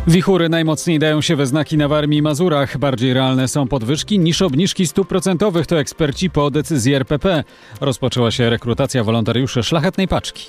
Wichury najmocniej dają się we znaki na Warmii i Mazurach. Bardziej realne są podwyżki niż obniżki stóp procentowych, to eksperci po decyzji RPP. Rozpoczęła się rekrutacja wolontariuszy Szlachetnej Paczki.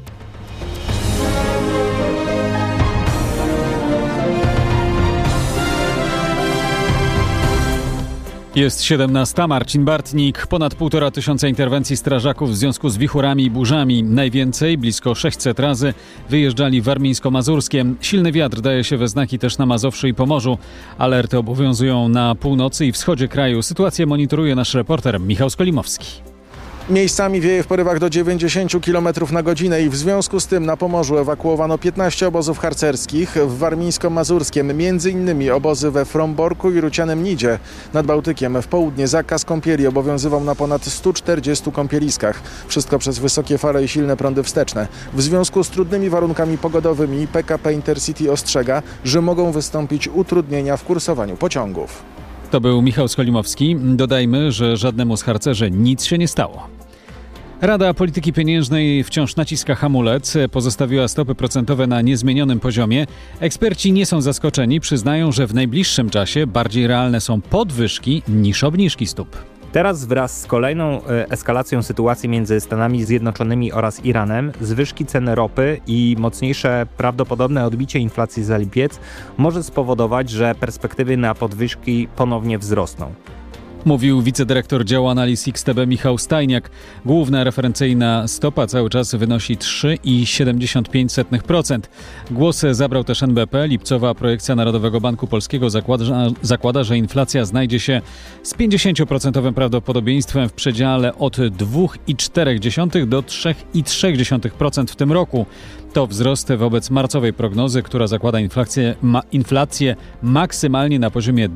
Jest 17. Marcin Bartnik. Ponad 1500 interwencji strażaków w związku z wichurami i burzami. Najwięcej, blisko 600 razy, wyjeżdżali warmińsko-mazurskiem. Silny wiatr daje się we znaki też na Mazowszu i Pomorzu. Alerty obowiązują na północy i wschodzie kraju. Sytuację monitoruje nasz reporter Michał Skolimowski. Miejscami wieje w porywach do 90 km na godzinę i w związku z tym na Pomorzu ewakuowano 15 obozów harcerskich. W warmińsko-mazurskiem m.in. obozy we Fromborku i Rucianem Nidzie. Nad Bałtykiem w południe zakaz kąpieli obowiązywał na ponad 140 kąpieliskach. Wszystko przez wysokie fale i silne prądy wsteczne. W związku z trudnymi warunkami pogodowymi PKP Intercity ostrzega, że mogą wystąpić utrudnienia w kursowaniu pociągów. To był Michał Skolimowski. Dodajmy, że żadnemu z harcerzy nic się nie stało. Rada Polityki Pieniężnej wciąż naciska hamulec, pozostawiła stopy procentowe na niezmienionym poziomie. Eksperci nie są zaskoczeni, przyznają, że w najbliższym czasie bardziej realne są podwyżki niż obniżki stóp. Teraz wraz z kolejną eskalacją sytuacji między Stanami Zjednoczonymi oraz Iranem, zwyżki cen ropy i mocniejsze prawdopodobne odbicie inflacji za lipiec może spowodować, że perspektywy na podwyżki ponownie wzrosną. Mówił wicedyrektor działu analiz XTB Michał Stajniak. Główna referencyjna stopa cały czas wynosi 3,75%. Głos zabrał też NBP. Lipcowa projekcja Narodowego Banku Polskiego zakłada, że inflacja znajdzie się z 50% prawdopodobieństwem w przedziale od 2,4 do 3,3% w tym roku. To wzrost wobec marcowej prognozy, która zakłada inflację maksymalnie na poziomie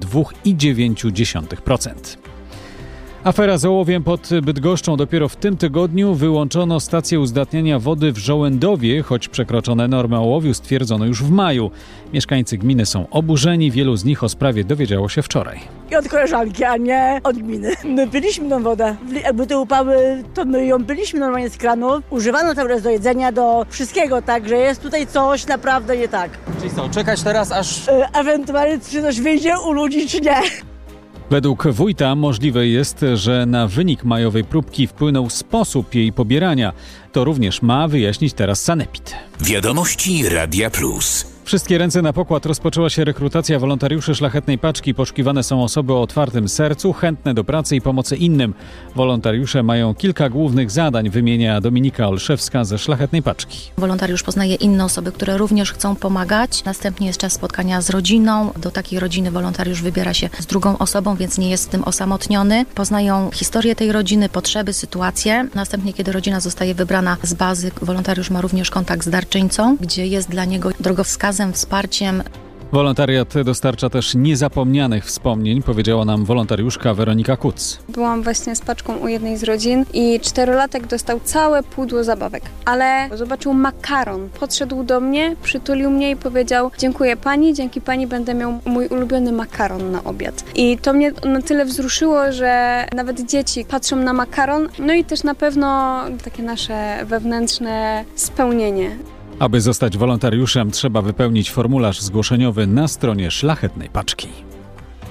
2,9%. Afera z ołowiem pod Bydgoszczą. Dopiero w tym tygodniu wyłączono stację uzdatniania wody w Żołędowie, choć przekroczone normy ołowiu stwierdzono już w maju. Mieszkańcy gminy są oburzeni, wielu z nich o sprawie dowiedziało się wczoraj. I od koleżanki, a nie od gminy. My piliśmy tą wodę. Jakby te upały, to my ją piliśmy normalnie z kranu. Używano cały czas do jedzenia, do wszystkiego, także jest tutaj coś naprawdę nie tak. Czyli co, czekać teraz aż... Ewentualnie czy coś wyjdzie u ludzi, czy nie. Według wójta możliwe jest, że na wynik majowej próbki wpłynął sposób jej pobierania. To również ma wyjaśnić teraz sanepid. Wiadomości Radia Plus. Wszystkie ręce na pokład. Rozpoczęła się rekrutacja wolontariuszy Szlachetnej Paczki. Poszukiwane są osoby o otwartym sercu, chętne do pracy i pomocy innym. Wolontariusze mają kilka głównych zadań, wymienia Dominika Olszewska ze Szlachetnej Paczki. Wolontariusz poznaje inne osoby, które również chcą pomagać. Następnie jest czas spotkania z rodziną. Do takiej rodziny wolontariusz wybiera się z drugą osobą, więc nie jest w tym osamotniony. Poznają historię tej rodziny, potrzeby, sytuacje. Następnie, kiedy rodzina zostaje wybrana z bazy, wolontariusz ma również kontakt z darczyńcą, gdzie jest dla niego drogowskazem, wsparciem. Wolontariat dostarcza też niezapomnianych wspomnień, powiedziała nam wolontariuszka Weronika Kuc. Byłam właśnie z paczką u jednej z rodzin i 4-latek dostał całe pudło zabawek, ale zobaczył makaron, podszedł do mnie, przytulił mnie i powiedział: dziękuję pani, dzięki pani będę miał mój ulubiony makaron na obiad. I to mnie na tyle wzruszyło, że nawet dzieci patrzą na makaron, no i też na pewno takie nasze wewnętrzne spełnienie. Aby zostać wolontariuszem, trzeba wypełnić formularz zgłoszeniowy na stronie Szlachetnej Paczki.